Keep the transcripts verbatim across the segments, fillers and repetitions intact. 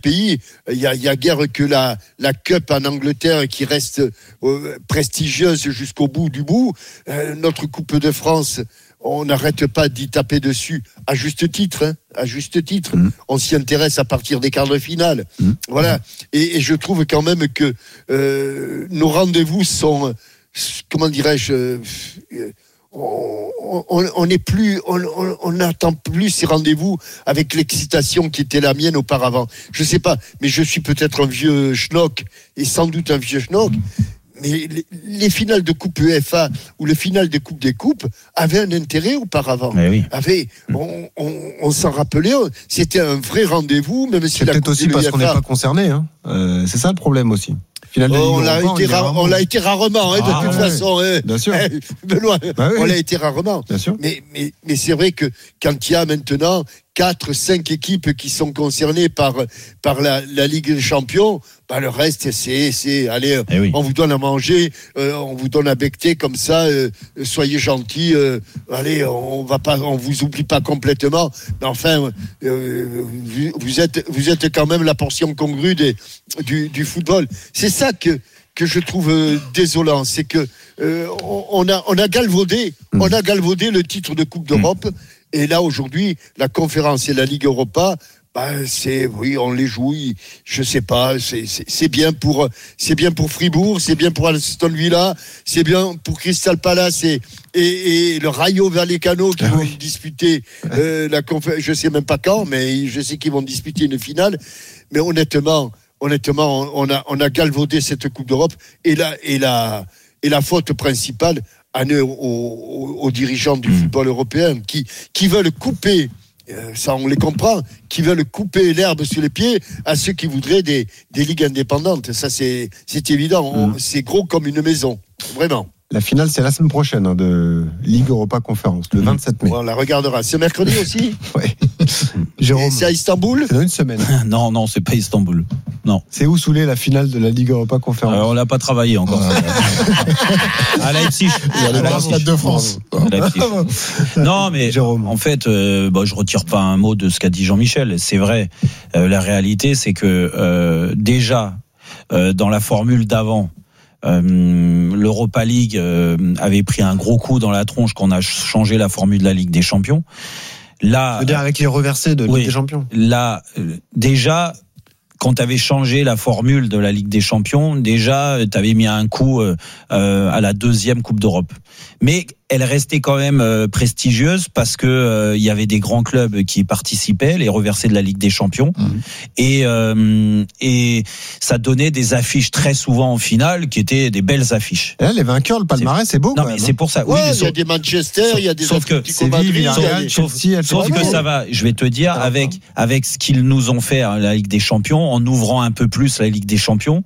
pays. Il y a, il y a guère que la, la Cup en Angleterre qui reste euh, prestigieuse jusqu'au bout du bout. Euh, notre Coupe de France, on n'arrête pas d'y taper dessus, à juste titre, hein, à juste titre. Mmh. On s'y intéresse à partir des quarts de finale. Mmh. Voilà. Et, et je trouve quand même que euh, nos rendez-vous sont, comment dirais-je, euh, on, on, on est plus, on, on, on n'attend plus ces rendez-vous avec l'excitation qui était la mienne auparavant. Je sais pas, mais je suis peut-être un vieux schnock, et sans doute un vieux schnock. Mmh. Mais les, les finales de Coupe UEFA ou les finales de Coupe des Coupes avaient un intérêt auparavant. Oui. Avait, on, on, on s'en rappelait, c'était un vrai rendez-vous, même si c'est la peut-être coupe aussi parce qu'on n'est pas concerné. Hein. Euh, c'est ça le problème aussi. Oh, on, l'a Europa, été on, ra- on l'a été rarement, hein, ah, de toute ouais, façon. Hein. Bien sûr. Benoît, bah oui. On l'a été rarement. Bien sûr. Mais, mais, mais c'est vrai que quand il y a maintenant quatre, cinq équipes qui sont concernées par, par la, la Ligue des Champions, bah le reste, c'est, c'est allez, eh oui. on vous donne à manger, euh, on vous donne à becter comme ça, euh, soyez gentils, euh, allez, on va pas, on vous oublie pas complètement, mais enfin, euh, vous, vous êtes, vous êtes quand même la portion congrue des, du, du football. C'est ça que, que je trouve euh, désolant, c'est que euh, on, on a, on a galvaudé, mmh. on a galvaudé le titre de Coupe d'Europe. Mmh. Et là, aujourd'hui, la conférence et la Ligue Europa, bah, c'est, oui, on les joue, je sais pas, c'est, c'est, c'est bien pour, c'est bien pour Fribourg, c'est bien pour Aston Villa, c'est bien pour Crystal Palace et, et, et le Rayo Vallecano qui ah vont oui. disputer, euh, la conférence, je sais même pas quand, mais je sais qu'ils vont disputer une finale. Mais honnêtement, honnêtement, on a, on a galvaudé cette Coupe d'Europe et la, et la, et la faute principale, Aux, aux, aux dirigeants du mmh. football européen qui, qui veulent couper, euh, ça on les comprend, qui veulent couper l'herbe sur les pieds à ceux qui voudraient des, des ligues indépendantes. Ça c'est, c'est évident, mmh. on, c'est gros comme une maison, vraiment. La finale, c'est la semaine prochaine hein, de Ligue Europa Conférence, le vingt-sept mai. On la regardera. C'est mercredi aussi. Oui. Jérôme. Et c'est à Istanbul. C'est dans une semaine. Non, non, c'est pas Istanbul. Non. C'est où Soulé la finale de la Ligue Europa Conférence? Alors, on l'a pas travaillé encore. À Leipzig. Il y a le Stade de France. Non, mais Jérôme. En fait, euh, bah, je retire pas un mot de ce qu'a dit Jean-Michel. C'est vrai. Euh, la réalité, c'est que euh, déjà euh, dans la formule d'avant. Euh, L'Europa League euh, avait pris un gros coup dans la tronche quand on a changé la formule de la Ligue des Champions. Là, je veux dire avec les reversés de Ligue oui, des Champions. Là, euh, déjà, quand tu avais changé la formule de la Ligue des Champions, déjà, tu avais mis un coup euh, euh, à la deuxième Coupe d'Europe. Mais elle restait quand même euh, prestigieuse parce que euh, il y avait des grands clubs qui participaient, les reversés de la Ligue des Champions, mmh. et euh, et ça donnait des affiches très souvent en finale qui étaient des belles affiches. Et là, les vainqueurs, le palmarès, c'est, c'est beau. Non, quand mais même, c'est pour ça. Ouais, oui, il y a des Manchester, il y a des sauf que c'est Madrid, sauf, sauf, sauf que ça va. Je vais te dire ah, avec non. avec ce qu'ils nous ont fait à la Ligue des Champions, en ouvrant un peu plus la Ligue des Champions,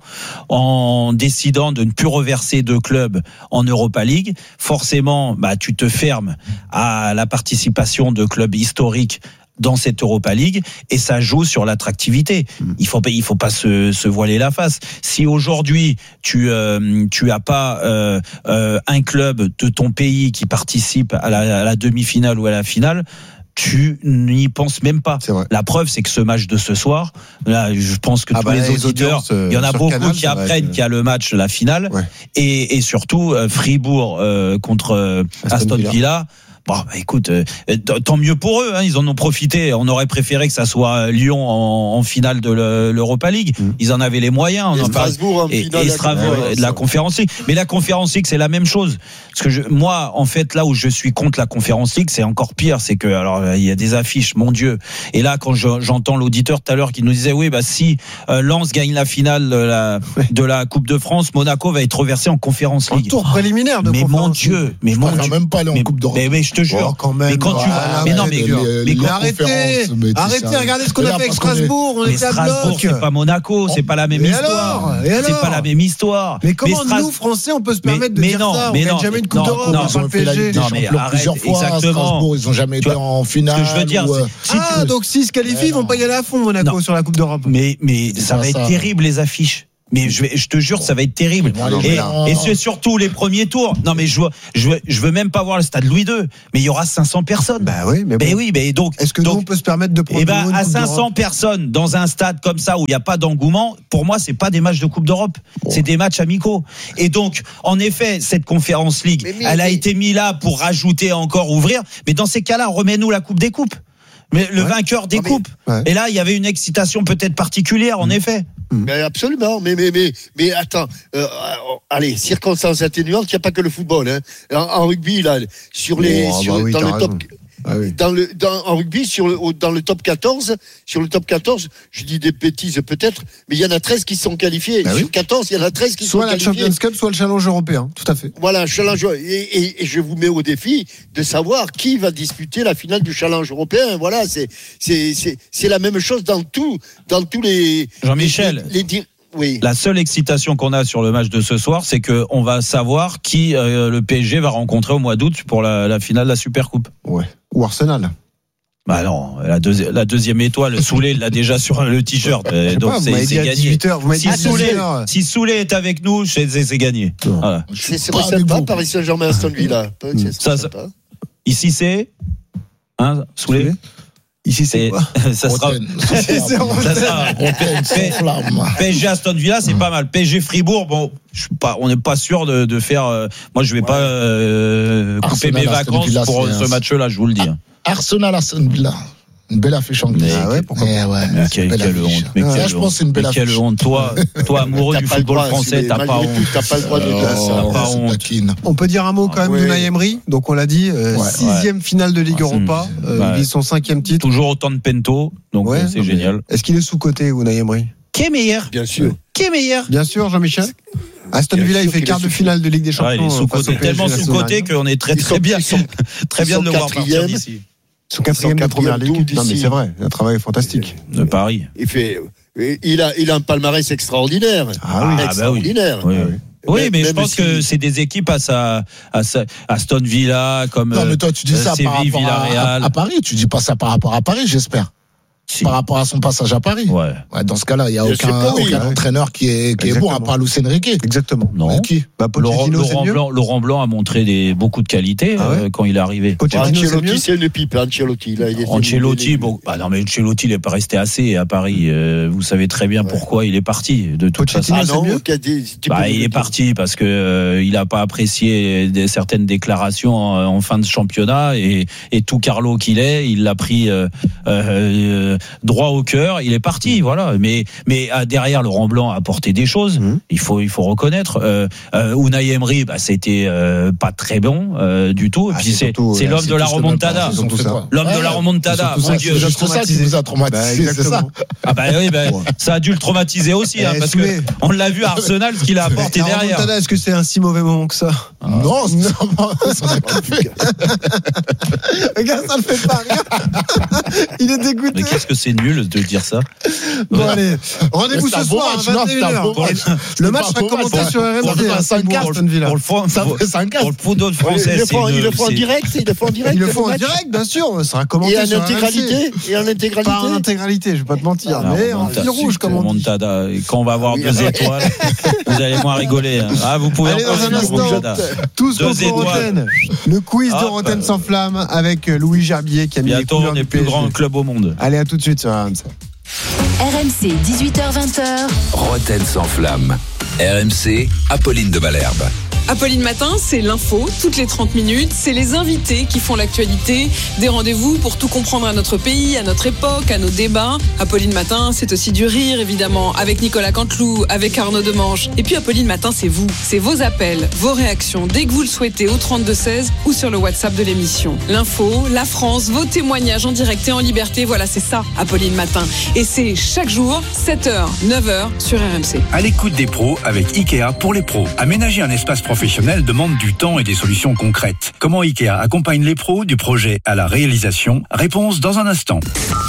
en décidant de ne plus reverser de clubs en Europa League, forcément. Bah, tu te fermes à la participation de clubs historiques dans cette Europa League et ça joue sur l'attractivité. Il faut pas, il faut pas se, se voiler la face. Si aujourd'hui tu euh, tu as pas euh, euh, un club de ton pays qui participe à la, à la demi-finale ou à la finale, tu n'y penses même pas. La preuve, c'est que ce match de ce soir, là, je pense que ah tous bah, les, les auditeurs, il y en a beaucoup Canal, qui apprennent que... qu'il y a le match, la finale, ouais. et, et surtout euh, Fribourg euh, contre euh, Aston, Aston Villa. Villa. Bon, bah, écoute, euh, tant mieux pour eux, hein, ils en ont profité. On aurait préféré que ça soit Lyon en, en finale de le, l'Europa League. Mmh. Ils en avaient les moyens. Et Strasbourg en et, finale. Et Strasbourg ouais, de la Conference League. Mais la Conference League, c'est la même chose. Parce que je, moi, en fait, là où je suis contre la Conference League, c'est encore pire. C'est que, alors, il y a des affiches, mon Dieu. Et là, quand je, j'entends l'auditeur tout à l'heure qui nous disait, oui, bah si euh, Lens gagne la finale de la, de la Coupe de France, Monaco va être reversé en Conference League. En tour préliminaire de mais mon Dieu, mais je mon Dieu, même pas aller en mais, Coupe d'Europe. Mais, mais je te jure. Oh, quand même. Mais quand tu vas, mais non, mais, les, mais les arrêtez, arrêtez, regardez ce qu'on a fait avec Strasbourg, on était à Strasbourg, c'est pas Monaco, c'est pas la même et histoire. Alors, et alors c'est pas la même histoire. Mais comment mais Stras... nous, Français, on peut se permettre mais, de dire non, ça? Mais on non, gagne jamais une Coupe non, d'Europe, non, ils ont fait la Ligue des Champions plusieurs fois. Strasbourg, ils ont jamais été en finale. Ce que je veux dire, c'est ah, donc s'ils se qualifient, ils vont pas y aller à fond, Monaco, sur la Coupe d'Europe. Mais mais ça va être terrible les affiches. Mais je, vais, je te jure, ça va être terrible. Et, et c'est surtout les premiers tours. Non, mais je, je, je veux même pas voir le stade Louis deux. Mais il y aura cinq cents personnes. Bah oui, mais bon. Ben oui, mais donc. Est-ce que donc, nous, on peut se permettre de prendre eh ben, une à Coupe cinq cents d'Europe personnes dans un stade comme ça où il n'y a pas d'engouement, pour moi, c'est pas des matchs de Coupe d'Europe. Oh. C'est des matchs amicaux. Et donc, en effet, cette Conference League, mais, mais, elle a mais... été mise là pour rajouter encore, ouvrir. Mais dans ces cas-là, remets-nous la Coupe des Coupes. Mais le ouais. vainqueur des non, coupes. Mais, ouais. Et là, il y avait une excitation peut-être particulière, en mmh. effet. Mais absolument. Mais mais mais mais attends. Euh, allez, circonstances atténuantes. Il n'y a pas que le football. Hein. En, en rugby, là, sur les, oh, sur, bah oui, dans le raison. top. Ah oui. Dans le, dans, en rugby, sur le, dans le top quatorze, sur le top quatorze, je dis des bêtises peut-être, mais il y en a treize qui sont qualifiés. Ah sur oui. quatorze, il y en a treize qui soit sont qualifiés. Soit la Champions Cup, soit le Challenge européen. Tout à fait. Voilà, Challenge. Et, et, et je vous mets au défi de savoir qui va disputer la finale du Challenge européen. Voilà, c'est, c'est, c'est, c'est la même chose dans tout, dans tous les. Jean-Michel. Les, les, les, oui. La seule excitation qu'on a sur le match de ce soir, c'est qu'on va savoir qui euh, le P S G va rencontrer au mois d'août pour la, la finale de la Supercoupe. Ouais. Ou Arsenal. Bah non, la, deuxi- la deuxième étoile, Soulé l'a déjà sur le t-shirt. Euh, donc pas, c'est, c'est gagné. dix-huit heures, vous si, Soulé, si Soulé est avec nous, c'est, c'est gagné. Voilà. C'est, c'est pas sympa, Paris Saint-Germain à Aston Villa. C'est ça, ça, ici c'est hein, Soulé. Ici c'est quoi ça sera ça sera P S G Aston Villa, c'est pas mal. P S G Fribourg, bon, je suis pas, on n'est pas sûr de, de faire. Euh, moi, je vais ouais. pas euh, couper Arsenal, mes vacances Villa, pour ce match-là, je vous le dis. Arsenal Aston Villa. Une belle affiche anglaise. Ah ouais, pourquoi mais ouais, mais quelle, quelle honte. Mais ouais, quelle je pense que c'est une belle mais affiche. Quelle honte. Toi, toi amoureux du football droit, français, t'as pas honte. T'as pas le droit de dire ça. T'as pas honte. On peut dire un mot quand même de Unai Emery. Donc on l'a dit, euh, ouais, sixième ouais. finale de Ligue Europa. Euh, ouais. Il vise son cinquième titre. Toujours autant de pento. Donc ouais, c'est génial. Est-ce qu'il est sous-coté, Unai Emery? Qui est meilleur? Bien sûr. Qui est meilleur? Bien sûr, Jean-Michel. Aston Villa, il fait quart de finale de Ligue des Champions. Il est sous-coté, tellement sous-coté qu'on est très très bien, très bien de le voir partir d'ici. Son quatrième de première ligue. Non, mais c'est vrai, un travail fantastique. De Paris. Il fait, il a, il a un palmarès extraordinaire. Ah oui, extraordinaire. Ah bah oui. Oui, oui. oui, mais je pense si... que c'est des équipes à sa, à sa, Aston Villa, comme. Non, mais toi, tu dis ça Séville, par rapport Villarreal. À, à Paris. Tu dis pas ça par rapport à Paris, j'espère. Si. Par rapport à son passage à Paris. Ouais. ouais dans ce cas-là, il n'y a aucun, pas, oui, aucun ouais. entraîneur qui est, qui est bon à part Luis Enrique. Exactement. Non. Mais qui bah, Laurent, Laurent, Blanc, Laurent Blanc a montré des, beaucoup de qualités ah ouais. euh, quand il est arrivé. Ancelotti, c'est, c'est une pipe. Ancelotti, là, il est Ancelotti, bon, bah non, mais Ancelotti, il n'est pas resté assez à Paris. Euh, vous savez très bien ouais. pourquoi il est parti. De toute façon, ah non, bah, il est parti parce que euh, il n'a pas apprécié des, certaines déclarations en, en fin de championnat et, et tout Carlo qu'il est, il l'a pris euh, euh, droit au cœur. Il est parti, voilà. Mais mais derrière, Laurent Blanc a apporté des choses. Mmh. Il faut il faut reconnaître. Euh, euh, Unai Emery, bah c'était euh, pas très bon euh, du tout. Et ah, puis c'est c'est, c'est l'homme c'est de la remontada. L'homme ouais, de la remontada. Mon Dieu, c'est ça qui vous a traumatisé. Bah, c'est ça. Ah bah oui, bah, ça a dû le traumatiser aussi, hein, parce que on l'a vu à Arsenal ce qu'il a apporté derrière. Remontada, est-ce que c'est un si mauvais moment que ça? Ah. Non, non, ça n'a pas fait. Regarde, ça ne fait pas rien. Il est dégoûté. Mais qu'est-ce que c'est nul de dire ça. Bon allez, rendez-vous ce soir à vingt et une heures. Le match sera commenté sur R M C à cinq quatre Aston Villa. Pour le fond, ça fait cinq quatre. Pour le football français, il le font en direct, il le font en direct. Il le font en direct, bien sûr, ça sera commenté sur R M C. Et en intégralité, et en intégralité. Pas en intégralité, je vais pas te mentir, mais en fil rouge comme on dit. Quand on va avoir deux étoiles, vous allez moins rigoler. Ah, vous pouvez aller dans un instant. Tous contre Roten. Le quiz de Roten sans flamme avec Louis Gerbier qui a mis les couleurs du plus grand club au monde. Allez, à tout de suite sur R M C. R M C, dix-huit heures vingt. Roten sans flamme. R M C, Apolline de Malherbe. Apolline Matin, c'est l'info, toutes les trente minutes, c'est les invités qui font l'actualité, des rendez-vous pour tout comprendre à notre pays, à notre époque, à nos débats. Apolline Matin, c'est aussi du rire, évidemment, avec Nicolas Canteloup, avec Arnaud Demange. Et puis Apolline Matin, c'est vous, c'est vos appels, vos réactions, dès que vous le souhaitez, au trente-deux seize ou sur le WhatsApp de l'émission. L'info, la France, vos témoignages en direct et en liberté, voilà, c'est ça, Apolline Matin. Et c'est chaque jour, sept heures, neuf heures, sur R M C. À l'écoute des pros avec Ikea pour les pros. Aménager un espace professionnel demande du temps et des solutions concrètes. Comment Ikea accompagne les pros du projet à la réalisation? Réponse dans un instant.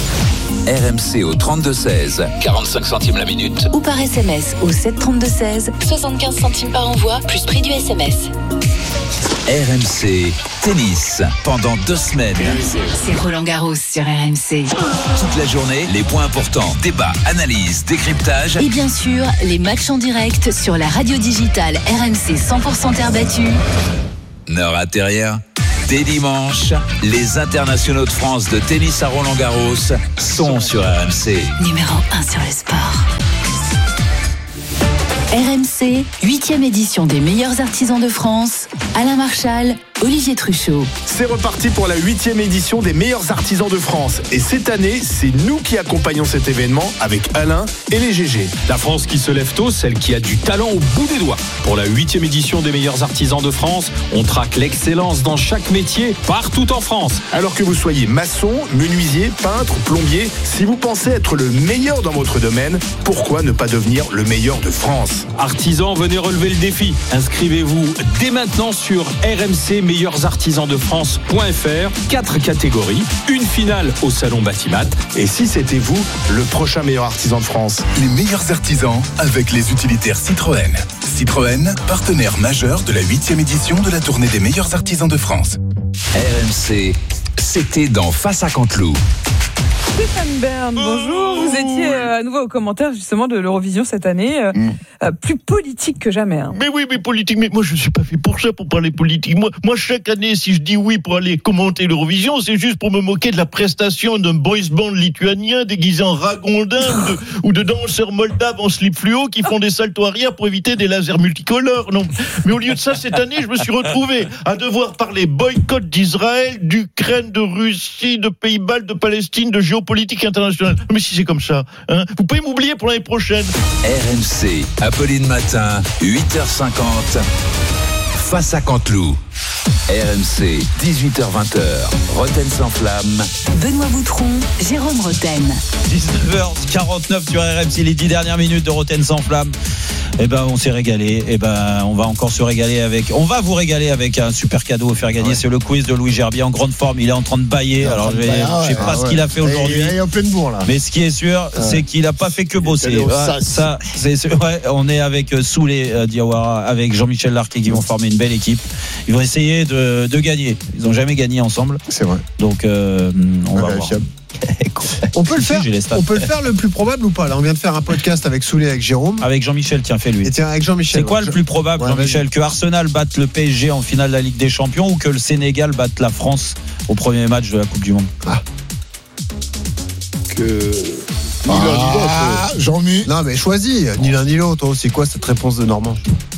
R M C au trente-deux seize, quarante-cinq centimes la minute. Ou par S M S au sept trente-deux seize, soixante-quinze centimes par envoi, plus prix du S M S. R M C Tennis pendant deux semaines. C'est Roland Garros sur R M C. Toute la journée, les points importants, débats, analyses, décryptage. Et bien sûr, les matchs en direct sur la radio digitale R M C cent pour cent terre battue. Ne ratez rien. Dès dimanche, les internationaux de France de tennis à Roland-Garros sont sur R M C. Numéro un sur le sport. R M C, huitième édition des meilleurs artisans de France. Alain Marchal, Olivier Truchot. C'est reparti pour la huitième édition des meilleurs artisans de France. Et cette année, c'est nous qui accompagnons cet événement avec Alain et les G G. La France qui se lève tôt, celle qui a du talent au bout des doigts. Pour la huitième édition des meilleurs artisans de France, on traque l'excellence dans chaque métier, partout en France. Alors que vous soyez maçon, menuisier, peintre, plombier, si vous pensez être le meilleur dans votre domaine, pourquoi ne pas devenir le meilleur de France ? Artisans, venez relever le défi. Inscrivez-vous dès maintenant sur r m c meilleurs artisans de france point f r. Quatre catégories, une finale au salon Batimat. Et si c'était vous, le prochain meilleur artisan de France ? Les meilleurs artisans avec les utilitaires Citroën. Citroën, partenaire majeur de la huitième édition de la tournée des meilleurs artisans de France. R M C, c'était dans Face à Canteloup. Stéphane Bern, bonjour. Vous étiez euh, à nouveau au commentaire justement de l'Eurovision cette année, euh, mm. euh, plus politique que jamais. Hein. Mais oui, mais politique. Mais moi, je ne suis pas fait pour ça, pour parler politique. Moi, moi, chaque année, si je dis oui pour aller commenter l'Eurovision, c'est juste pour me moquer de la prestation d'un boys band lituanien déguisé en ragondin ou, de, ou de danseurs moldaves en slip fluo qui font des saltos arrière pour éviter des lasers multicolores. Non. Mais au lieu de ça, cette année, je me suis retrouvé à devoir parler boycott d'Israël, d'Ukraine, de Russie, de Pays-Bas, de Palestine, de géopolitique internationale. Mais si c'est comme ça, hein, vous pouvez m'oublier pour l'année prochaine. R M C, Apolline Matin, huit heures cinquante, Face à Canteloup. R M C, dix-huit heures vingt, Roten sans flamme. Benoît Boutron, Jérôme Roten. dix-neuf heures quarante-neuf sur R M C, les dix dernières minutes de Roten sans flamme. Eh ben, on s'est régalé. Eh ben, on va encore se régaler avec. On va vous régaler avec un super cadeau à faire gagner. Ouais. C'est le quiz de Louis Gerbier en grande forme. Il est en train de bailler. Alors, je ne sais ouais, pas ouais. ce qu'il a fait aujourd'hui. Il est en pleine bourre là. Mais ce qui est sûr, ouais. c'est qu'il n'a pas fait que bosser. Ouais, ça, c'est, c'est, ouais, on est avec Soulé euh, Diawara, avec Jean-Michel Larquet qui vont former une belle équipe. Ils vont essayer de, de gagner. Ils n'ont jamais gagné ensemble. C'est vrai. Donc, euh, on ouais, va voir. On peut le faire. On peut le faire le plus probable ou pas. Là, on vient de faire un podcast avec Soulé, avec Jérôme. Avec Jean-Michel, tiens, fais-lui. Et tiens, avec Jean-Michel. C'est quoi ouais, le plus probable, ouais, Jean-Michel, que Arsenal batte le P S G en finale de la Ligue des Champions ou que le Sénégal batte la France au premier match de la Coupe du Monde? Ah. Que. Ah, Jean-Mi. Non, mais choisis. Ni l'un ni l'autre. Oh, c'est quoi cette réponse de Normand?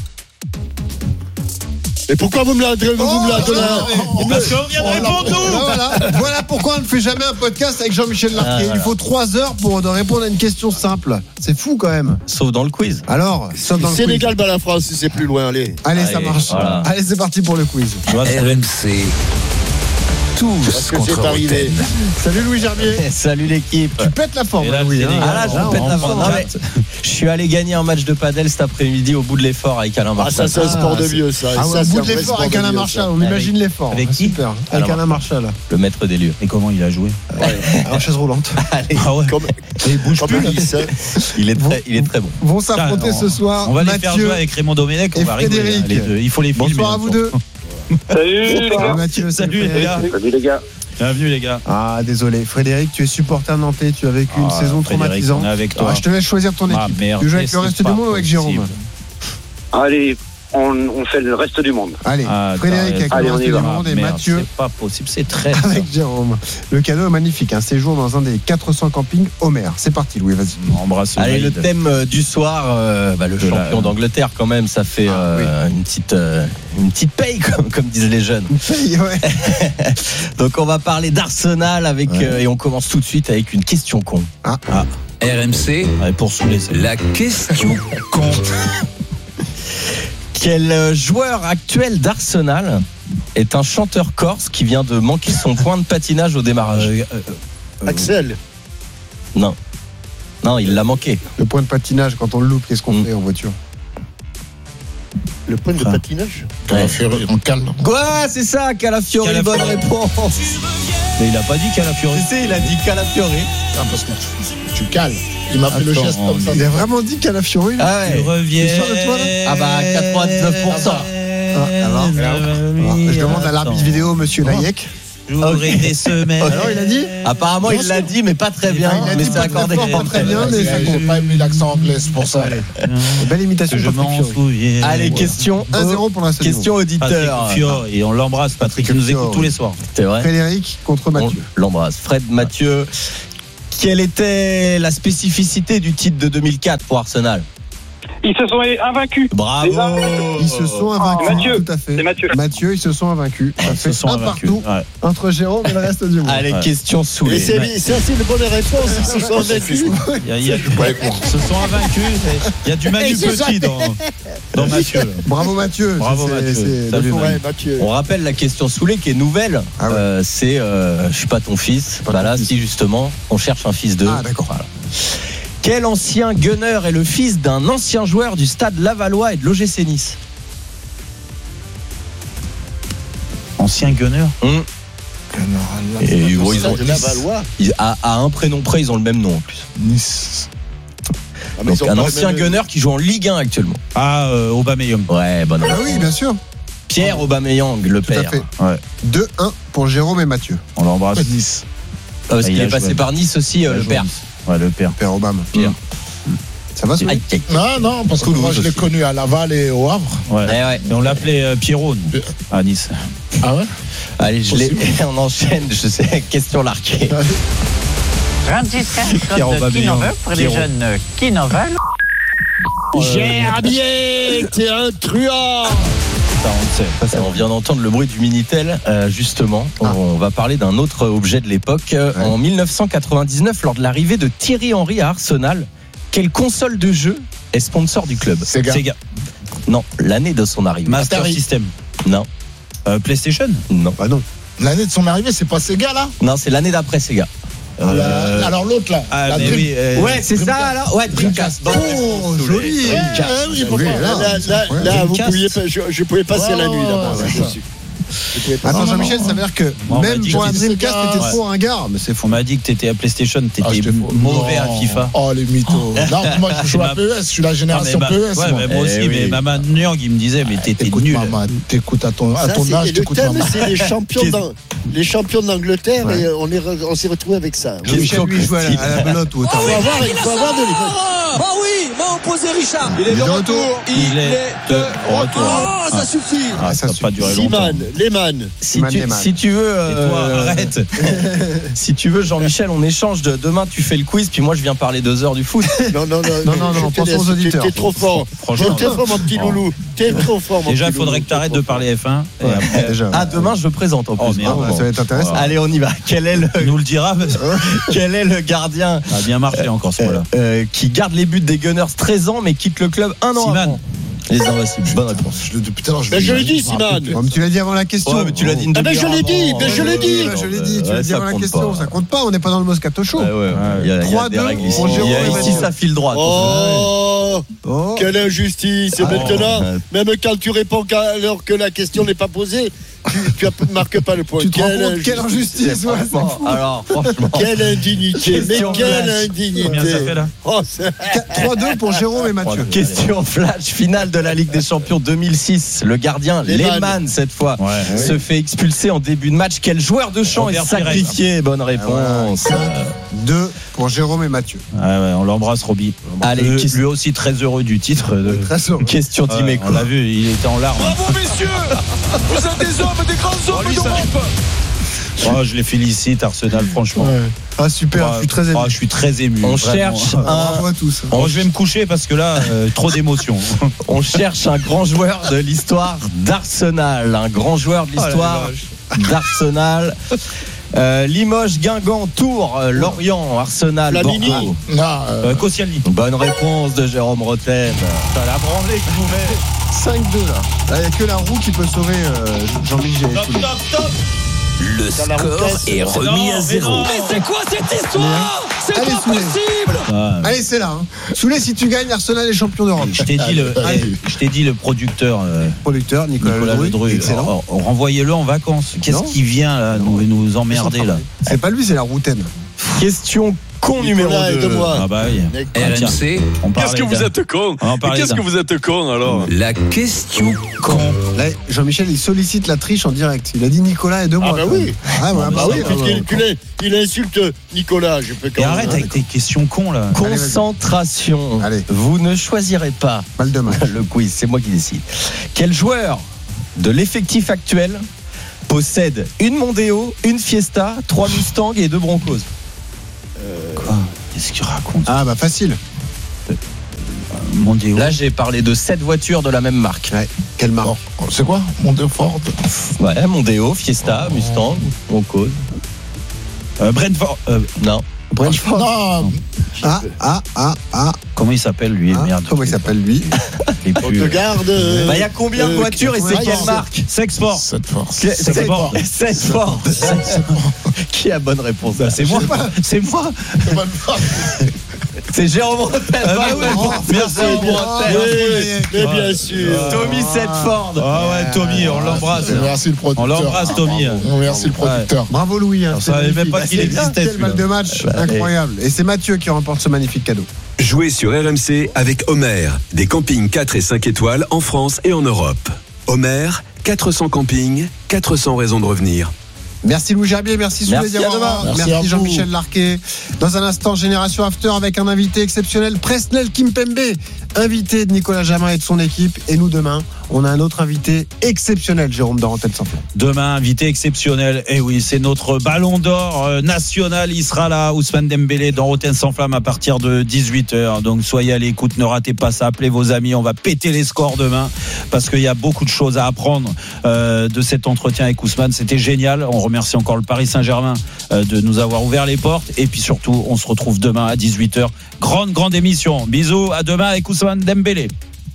Et pourquoi vous me la donnez oh, Parce qu'on vient de répondre nous. Voilà. Voilà pourquoi on ne fait jamais un podcast avec Jean-Michel Larquet. Il faut trois heures pour répondre à une question simple. C'est fou quand même. Sauf dans le quiz. Alors, sauf dans le quiz. Sénégal bat la France si c'est plus loin. Allez. Allez, allez ça marche. Voilà. Allez, c'est parti pour le quiz. R M C. Tous contre Roten. Salut Louis Gerbier. Salut l'équipe. Tu pètes la forme, là, Louis. Hein. Ah là, je ah, pète la forme. Non, mais, je suis allé gagner un match de padel cet après-midi au bout de l'effort avec Alain Marchal. Ah, ça, c'est un sport de vieux, ça. Ah, ouais, ça au bout de l'effort avec Alain Marchal, on imagine l'effort. Avec qui? Super. Avec Alain Marchal. Le maître des lieux. Et comment il a joué? En chaise roulante. Allez. Ah ouais. Comme... Il bouge plus. Il est très, il est très bon. Vont s'affronter ce soir. On va les faire jouer avec Raymond Domenech. On va rigoler. Il faut les filmer. Bonsoir à vous deux. Salut les gars. Mathieu, salut les gars. Salut les gars. Bienvenue les gars. Ah désolé Frédéric, tu es supporter nantais, tu as vécu ah, une saison Frédéric, traumatisante. On est avec toi. Ah, je te laisse choisir ton équipe. Ah, merde, tu joues avec le reste du monde ou avec Jérôme? Allez, on, on fait le reste du monde. Allez, ah, Frédéric avec allez, le reste du monde et merde, Mathieu. C'est pas possible, c'est très avec Jérôme. Le cadeau est magnifique, un séjour dans un des quatre cents campings Homer. C'est parti Louis, vas-y. Embrasse. Allez, le thème du soir, euh, bah, le de champion la... d'Angleterre quand même, ça fait ah, euh, oui. une petite euh, une petite paye comme, comme disent les jeunes. Une paye, ouais. Donc on va parler d'Arsenal avec ouais. euh, et on commence tout de suite avec une question con. Ah. ah. R M C ouais, pour souler la question con. Quel joueur actuel d'Arsenal est un chanteur corse qui vient de manquer son point de patinage au démarrage? euh, euh, euh, Axel. Non. Non, il l'a manqué. Le point de patinage, quand on le loupe, qu'est-ce qu'on mmh. fait en voiture? Le point de ah. patinage Calafiori, on cale. Ouais, c'est ça, Calafiori, Calafiori. Bonne réponse. Mais il a pas dit Calafiori. Tu sais, il a dit Calafiori. Non, parce que tu, tu cales. Il m'a fait Attends, le geste comme ça. Il a vraiment dit Calafiori. Ah ouais. Tu reviens. T'es sûr de toi là? Ah bah quatre-vingt-dix-neuf pour cent. alors, je demande à l'arbitre vidéo, monsieur Layek. J'aurai des semaines. Alors il a dit Apparemment il l'a dit mais pas très bien. Il a mais dit c'est pas accordé. très fort, pas très bien, mais J'ai pas mis l'accent anglais, c'est pour ça. Belle imitation. Je m'en souviens. Allez, question un zéro pour l'instant. Question auditeur. Patrick Fior, et on l'embrasse, Patrick, qui nous écoute tous les soirs. C'est vrai. Frédéric contre Mathieu. On l'embrasse. Fred, Mathieu. Quelle était la spécificité du titre de deux mille quatre pour Arsenal? Ils se sont invaincus. Bravo. Ils se sont invaincus. Mathieu. Tout à fait. C'est Mathieu. Mathieu, ils se sont invaincus. Ça fait sont un invaincus. partout Ouais. entre Jérôme et le reste du monde. Allez, Ouais. question sous Et les. c'est c'est assez une bonne réponse. Ils se sont invaincus. Il y a, il y a, ils se sont invaincus. Il y a du Manu Petit dans, dans Mathieu. là. Bravo Mathieu. Bravo, C'est- Mathieu. c'est- Salut, le fond. Manu. Ouais, Mathieu. On rappelle la question soulée qui est nouvelle. Ah ouais. Euh, c'est euh, je suis pas ton fils. pas Bah ton là, fils. si justement, on cherche un fils de. Ah d'accord. Voilà. Quel ancien gunner est le fils d'un ancien joueur du Stade Lavallois et de l'O G C Nice? Ancien gunner. Hum. Et bon, ils ont de la Valois. ils- à, à un prénom près, ils ont le même nom en plus. Nice. Ah, mais ils Donc ont un pas le ancien même- gunner qui joue en Ligue un actuellement. Ah, euh, Aubameyang. Ouais, bonne Ah réponse. oui, bien sûr. Pierre Aubameyang, le Tout à père. fait. Ouais. deux un pour Jérôme et Mathieu. On l'embrasse. Nice. Ah, parce Ah, qu'il il a est passé joué. par Nice aussi, euh, Il a le joué à père. Nice. Ouais, le père. Père Obama. Pierre. Ça va, Aïe, aïe. Non, non, parce que Toulouse moi je l'ai aussi. connu à Laval et au Havre. Ouais. Ouais, ouais. Et on l'appelait euh, Pierrot, nous, à Nice. Ah ouais? Allez, je l'ai. On enchaîne. Je sais. Question larquée. vingt-six Pierre de Aubameyang. Kinover pour les Pierrot. jeunes qui n'en veulent. Gerbier, t'es un truand. Ça, on le sait. Ça, on vient d'entendre le bruit du Minitel. Euh, justement, Ah. on va parler d'un autre objet de l'époque. Euh, Ouais. En dix-neuf cent quatre-vingt-dix-neuf, lors de l'arrivée de Thierry Henry à Arsenal, quelle console de jeu est sponsor du club? Sega. Sega. Non, l'année de son arrivée. Master Atari. System. Non, Euh, PlayStation. non, Bah non. L'année de son arrivée, c'est pas Sega là? non, c'est l'année d'après Sega. Euh, La- Alors l'autre là. Ah, la mais Dream- oui. euh, Ouais, c'est ça alors. Ouais, Dreamcast. Bonne Oh, réponse. joli. Ouais, ouais, oui, pourquoi? Oui, Là, là, là, Ouais. là, vous Dreamcast. pouviez pas, je, je pouvais passer Ouais, la nuit ouais, là-bas. ouais, là, ouais. dessus. Je pouvais pas- Attends, Non, non, Jean-Michel, non. ça veut dire que on m'a même dit pour que un c'était Dreamcast, Sega. t'étais trop un gars, mais c'est On fou. m'a dit que t'étais à PlayStation, Ah, t'étais j'étais faux. mauvais à Non. FIFA. Oh les mythos. Non, moi je joue Ma- à P E S, je suis la Ah, mais génération ma- P E S. ouais, moi. mais moi aussi, Eh mais oui. Maman Nyang, il me disait, mais t'étais T'écoutes nul. maman, t'écoutes à ton, à Ça, ton c'est- âge, le t'écoutes thème, maman. c'est les champions, d'An- les champions d'Angleterre Ouais. et on, est re- on s'est retrouvé avec ça. Michel, lui, il joue à la, à la belote ou au Il faut tarot. avoir, il faut avoir de Oh oui, m'a opposé Richard. Il est de retour. Il est de retour. Oh, ça suffit. Ah, ça n'a pas duré longtemps. Siman, Lehmann. Si Simon tu, Lehmann. si tu veux, Et toi, euh, arrête. si tu veux, Jean-Michel, on échange. De, demain, tu fais le quiz, puis moi, je viens parler deux heures du foot. Non, non, non, Non, non, non, je te pensons laisse, aux t'es- auditeurs. T'es trop fort. Franchement. T'es trop fort, mon petit Oh. loulou. T'es trop fort, mon Déjà, il petit faudrait loulou. que tu arrêtes de parler F un. Et après, Déjà. Ah, demain, je présente en plus. Oh, merde. Bravo. Ça va être intéressant. Voilà. Allez, on y va. Quel est le, il nous le dira. mais Ça quel est le gardien a bien marché encore ce mois-là. euh, qui garde les buts des Gunners treize ans, mais quitte le club un an Siman. avant? Les invincibles. Bonne réponse. Je le- Depuis tout à l'heure, je Ben, le- je l'ai dit, me rappelle Siman. plus. Oh, mais tu l'as dit avant la question. Ouais, mais tu l'as dit une Ah, ben, je demi-heure l'ai dit, avant. ben, je l'ai dit. Ouais, je l'ai dit, tu Ouais, l'as dit ça avant la compte question. pas. Ça compte pas, on n'est pas dans le Moscato Show. Ouais, ouais, ouais. Il y a, il y a trois des deux règles pour ici. Jérôme Il y a et ici, Mathieu. ça file droit. Oh, Oh. quelle injustice. Et Ah, maintenant, oh. même quand tu réponds qu'à- alors que la question n'est pas posée, tu ne marques pas le point. Tu te rends Quelle compte quelle injustice, ouais, c'est Franchement, fou. alors, franchement. Quelle indignité, mais Question quelle flash. indignité. Combien ça fait là Oh, c'est- trois deux pour Jérôme et Mathieu. Question flash finale de la Ligue des Champions deux mille six. Le gardien Lehmann. Lehmann, cette fois, Ouais. se fait expulser en début de match. Quel joueur de champ Robert est sacrifié? Bonne réponse. deux pour Jérôme et Mathieu. Ouais, ouais, on l'embrasse, Roby. Allez, lui, qui- lui aussi très heureux du titre. De... Très heureux. Question Ouais, Dimeco. on l'a vu, il était en larmes. Bravo messieurs. Vous êtes des hommes, des grands hommes d'Europe. Oh, je les félicite, Arsenal, franchement. Ouais. Ah super, Ah, je suis très ému. ah, je suis très ému. On vraiment. cherche un, Bravo à tous. Bon, je vais me coucher parce que là, euh, trop d'émotions. on cherche un grand joueur de l'histoire d'Arsenal. Un grand joueur de l'histoire d'Arsenal. Euh, Limoges, Guingamp, Tours, euh, Lorient, Arsenal, Flamini. Bordeaux. Non, euh, Euh, Koscielny. Bonne réponse de Jérôme Rotten. T'as la branlée que vous mettez. cinq deux là. Là, il n'y a que la roue qui peut sauver euh, Jean-Michel. Top, top, top. Le Dans la score roquette. est remis Non, à mais zéro. non. Mais c'est quoi cette histoire? C'est Allez, pas Soulé. possible. Ah, Allez, c'est là. Hein. Soulé, si tu gagnes, Arsenal est champion d'Europe. je t'ai dit le, Allez. eh, je t'ai dit le producteur euh, Producteur Nicolas, Nicolas Ledru. Ledru. Excellent. Oh, renvoyez-le en vacances. Qu'est-ce Non. qui vient là nous, nous emmerder là? C'est pas lui, c'est la routaine. Question Con numéro deux. Ah bah oui. R M C. Qu'est-ce que vous êtes con Qu'est-ce que vous êtes con alors? La question con. Là, Jean-Michel, il sollicite la triche en direct. Il a dit Nicolas et de moi. Ah bah oui. Ah, ouais, bah oui, puisqu'il il insulte Nicolas. Je peux quand Et même. arrête avec tes questions cons là. Concentration. Allez. Vous ne choisirez pas Mal de match. le quiz, c'est moi qui décide. Quel joueur de l'effectif actuel possède une Mondeo, une Fiesta, trois Mustang et deux Broncos? Euh... Quoi? Qu'est-ce qu'il raconte? Ah bah facile. Mondeo. Là, j'ai parlé de sept voitures de la même marque. Ouais. Quelle marque? Oh, c'est quoi? Mondeo Ford? Ouais, Mondeo, Fiesta, Mustang, Broncos. Euh, Brentford. Euh, non. Brentford. Non. Ah, ah, ah, ah. Comment il s'appelle lui? Ah, Merde. comment il s'appelle lui? Les On plus... te garde. Euh, bah, il y a combien de voitures et c'est ouais, quelle c'est- marque? Sexport. Cette force. Sexport. sept Ford. Qui a bonne réponse? Bah, c'est moi. C'est moi. C'est Jérôme Rotten. Ah bah ouais. Merci. Mais, mais bien sûr. Tommy Sedford. Ah ouais, Tommy, on l'embrasse. Merci le producteur. On l'embrasse, Tommy. Ah, merci le producteur. Bravo Louis. Hein, On c'est savait même magnifique. pas qu'il C'est existait, Quel mal celui-là. de match Bah, incroyable. Et c'est Mathieu qui remporte ce magnifique cadeau. Jouez sur R M C avec Homer, des campings quatre et cinq étoiles en France et en Europe. Homer, quatre cents campings, quatre cents raisons de revenir. Merci Louis Gerbier, merci Souley Merci, à Diawara, demain. merci, Merci à Jean-Michel Larquet. Dans un instant, Génération After avec un invité exceptionnel, Presnel Kimpembe, invité de Nicolas Jamin et de son équipe. Et nous, demain, on a un autre invité exceptionnel, Jérôme Dorantel sans flamme. Demain, invité exceptionnel. Et oui, c'est notre ballon d'or euh, national. Il sera là, Ousmane Dembélé, dans Rotten sans flamme à partir de dix-huit heures. Donc soyez à l'écoute, ne ratez pas ça. Appelez vos amis, on va péter les scores demain parce qu'il y a beaucoup de choses à apprendre euh, de cet entretien avec Ousmane. C'était génial. On remercie encore le Paris Saint-Germain euh, de nous avoir ouvert les portes. Et puis surtout, on se retrouve demain à dix-huit heures. Grande, grande émission. Bisous, à demain avec Ousmane Dembélé.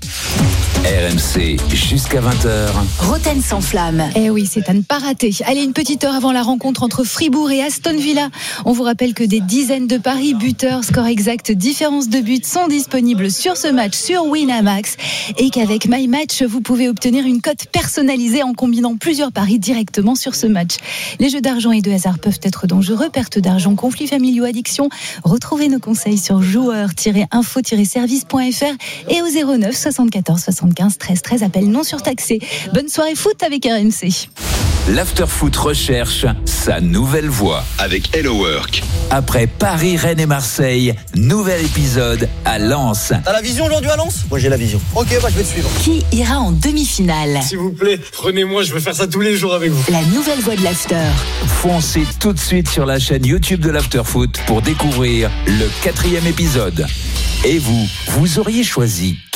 R M C jusqu'à vingt heures. Rotten sans flamme. Eh oui, c'est à ne pas rater. Allez, une petite heure avant la rencontre entre Fribourg et Aston Villa. On vous rappelle que des dizaines de paris, buteurs, score exact, différence de but sont disponibles sur ce match sur Winamax et qu'avec My Match, vous pouvez obtenir une cote personnalisée en combinant plusieurs paris directement sur ce match. Les jeux d'argent et de hasard peuvent être dangereux. Perte d'argent, conflits familiaux, addiction. Retrouvez nos conseils sur joueurs tiret info tiret service point f r et au zéro neuf soixante-quatorze soixante-quinze treize treize. Appel non surtaxé. Bonne soirée foot avec R M C. L'Afterfoot recherche sa nouvelle voix avec Hello Work. Après Paris, Rennes et Marseille, nouvel épisode à Lens. T'as la vision aujourd'hui à Lens? Moi j'ai la vision. Ok, bah je vais te suivre. Qui ira en demi-finale? S'il vous plaît, prenez-moi, je veux faire ça tous les jours avec vous. La nouvelle voix de l'After. Foncez tout de suite sur la chaîne YouTube de l'Afterfoot pour découvrir le quatrième épisode. Et vous, vous auriez choisi qui ?